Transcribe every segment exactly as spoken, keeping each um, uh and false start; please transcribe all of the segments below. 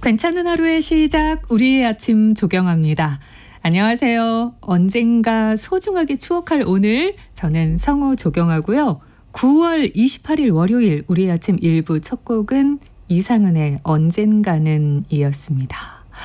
괜찮은 하루의 시작, 우리의 아침 조경합니다. 안녕하세요. 언젠가 소중하게 추억할 오늘, 저는 성우 조경하고요. 구월 이십팔일 월요일 우리의 아침 일 부 첫 곡은 이상은의 언젠가는 이었습니다.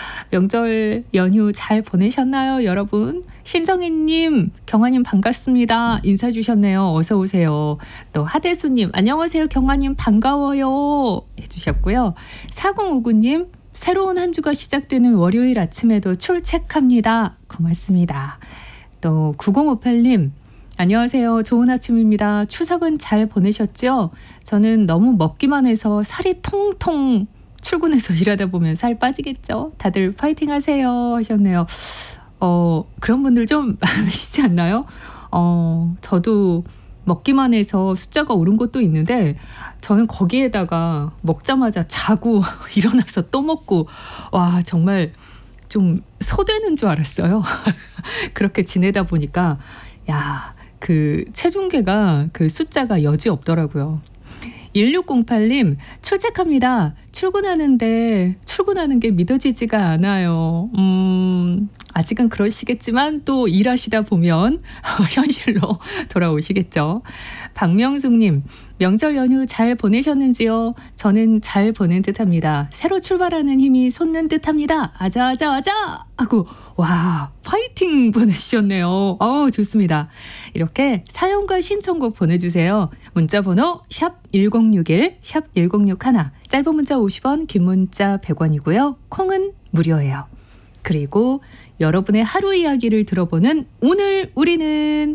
명절 연휴 잘 보내셨나요, 여러분? 신정희님, 경아님 반갑습니다. 인사 주셨네요. 어서 오세요. 또 하대수님, 안녕하세요. 경아님 반가워요. 해주셨고요. 사공오구님, 새로운 한 주가 시작되는 월요일 아침에도 출첵합니다. 고맙습니다. 또 구공오팔님, 안녕하세요. 좋은 아침입니다. 추석은 잘 보내셨죠? 저는 너무 먹기만 해서 살이 통통, 출근해서 일하다 보면 살 빠지겠죠? 다들 파이팅 하세요 하셨네요. 어, 그런 분들 좀 많으시지 않나요? 어, 저도 먹기만 해서 숫자가 오른 것도 있는데 저는 거기에다가 먹자마자 자고 일어나서 또 먹고, 와, 정말 좀 소되는 줄 알았어요. 그렇게 지내다 보니까 야, 그 체중계가 그 숫자가 여지 없더라고요. 일육공팔님, 출첵합니다. 출근하는데 출근하는 게 믿어지지가 않아요. 음, 아직은 그러시겠지만 또 일하시다 보면 현실로 돌아오시겠죠. 박명숙님, 명절 연휴 잘 보내셨는지요? 저는 잘 보낸 듯합니다. 새로 출발하는 힘이 솟는 듯합니다. 아자아자 아자 하고, 와, 파이팅 보내주셨네요. 어, 좋습니다. 이렇게 사연과 신청곡 보내주세요. 문자번호 샵 일공육일, 샵 일공육일, 짧은 문자 오십 원, 긴 문자 백 원이고요. 콩은 무료예요. 그리고 여러분의 하루 이야기를 들어보는 오늘 우리는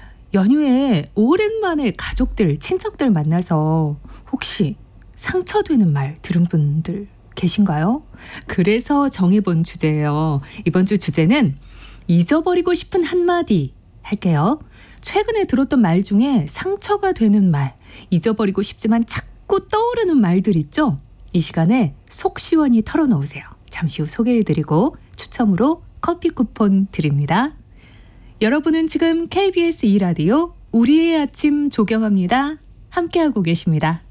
연휴에 오랜만에 가족들, 친척들 만나서 혹시 상처되는 말 들은 분들 계신가요? 그래서 정해본 주제예요. 이번 주 주제는 잊어버리고 싶은 한마디 할게요. 최근에 들었던 말 중에 상처가 되는 말, 잊어버리고 싶지만 자꾸 떠오르는 말들 있죠? 이 시간에 속 시원히 털어놓으세요. 잠시 후 소개해드리고 추첨으로 커피 쿠폰 드립니다. 여러분은 지금 케이비에스 이 라디오 우리의 아침 조경합니다. 함께하고 계십니다.